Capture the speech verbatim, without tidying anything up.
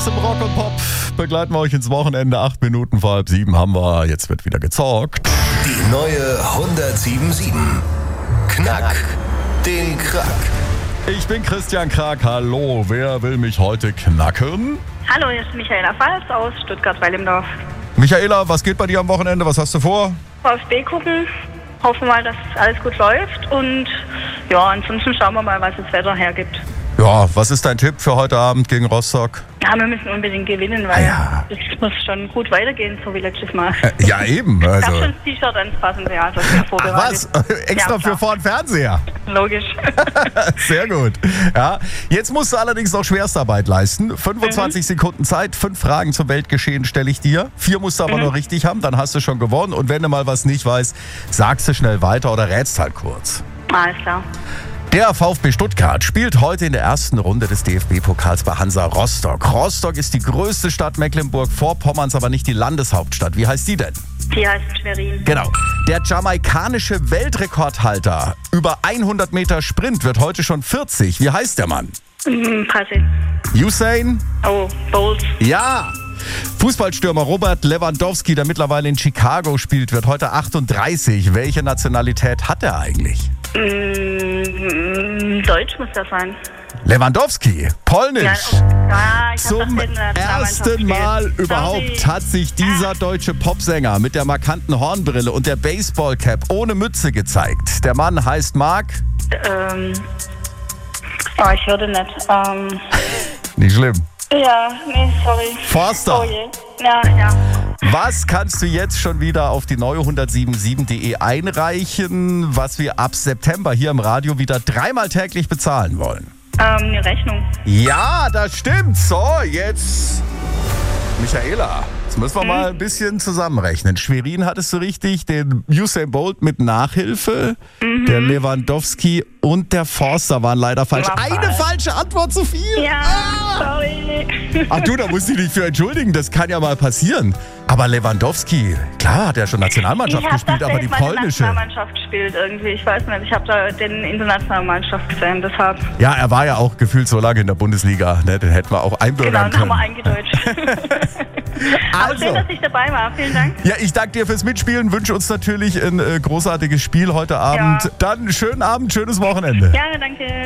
im Rock und Pop begleiten wir euch ins Wochenende. Acht Minuten vor halb sieben haben wir. Jetzt wird wieder gezockt. Die neue hundertsieben Komma sieben. Knack den Krack. Ich bin Christian Krack. Hallo, wer will mich heute knacken? Hallo, hier ist Michaela Falz aus Stuttgart-Weilimdorf. Michaela, was geht bei dir am Wochenende? Was hast du vor? VfB gucken. Hoffen mal, dass alles gut läuft. Und ja, ansonsten schauen wir mal, was das Wetter hergibt. Ja, was ist dein Tipp für heute Abend gegen Rostock? Ja, wir müssen unbedingt gewinnen, weil ja. es muss schon gut weitergehen, so wie letztes Mal. Äh, ja, eben. Ich Also. habe schon das T-Shirt anpassen, ja, das ist vorbereitet. Was? Extra Ja, für vor den Fernseher? Logisch. Sehr gut. Ja. Jetzt musst du allerdings noch Schwerstarbeit leisten. fünfundzwanzig mhm. Sekunden Zeit, fünf Fragen zum Weltgeschehen stelle ich dir. Vier musst du aber mhm. noch richtig haben, dann hast du schon gewonnen. Und wenn du mal was nicht weißt, sagst du schnell weiter oder rätst halt kurz. Alles klar. Der VfB Stuttgart spielt heute in der ersten Runde des D F B-Pokals bei Hansa Rostock. Rostock ist die größte Stadt Mecklenburg-Vorpommerns, aber nicht die Landeshauptstadt. Wie heißt die denn? Die heißt Schwerin. Genau. Der jamaikanische Weltrekordhalter über hundert Meter Sprint wird heute schon vierzig. Wie heißt der Mann? Mhm, Passe. Usain? Oh, Bolt. Ja. Fußballstürmer Robert Lewandowski, der mittlerweile in Chicago spielt, wird heute achtunddreißig. Welche Nationalität hat er eigentlich? Mm, Deutsch muss das sein. Lewandowski, polnisch. Ja, oh, ja, ich hab Zum das in der ersten Mal gespielt. überhaupt Sorry. hat sich dieser deutsche Popsänger mit der markanten Hornbrille und der Baseballcap ohne Mütze gezeigt. Der Mann heißt Marc. Ähm, oh, ich würde nicht. Ähm, Nicht schlimm. ja, nee, sorry. Forster. Oh je. Ja, ja. Was kannst du jetzt schon wieder auf die neue hundertsieben Komma sieben punkt de einreichen, was wir ab September hier im Radio wieder dreimal täglich bezahlen wollen? Ähm, eine Rechnung. Ja, das stimmt. So, jetzt Michaela. Jetzt müssen wir Hm? mal ein bisschen zusammenrechnen. Schwerin hattest du richtig, den Usain Bolt mit Nachhilfe, Mhm. der Lewandowski und der Forster waren leider falsch. War Eine falsch. falsche Antwort zu viel. Ja, Ah! sorry. Ach du, da musst du dich für entschuldigen, das kann ja mal passieren. Aber Lewandowski, klar, hat er schon Nationalmannschaft Ich hab gespielt, gedacht, aber die dass meine polnische. Nationalmannschaft spielt irgendwie. Ich weiß nicht, ich habe da den internationalen Mannschaft gesehen, deshalb. Ja, er war ja auch gefühlt so lange in der Bundesliga, ne? Den hätten wir auch Genau, einbürgern dann haben wir können. eingedeutscht. Aber Also. schön, dass ich dabei war. Vielen Dank. Ja, ich danke dir fürs Mitspielen, wünsche uns natürlich ein äh, großartiges Spiel heute Abend. Ja. Dann schönen Abend, schönes Wochenende. Gerne, danke.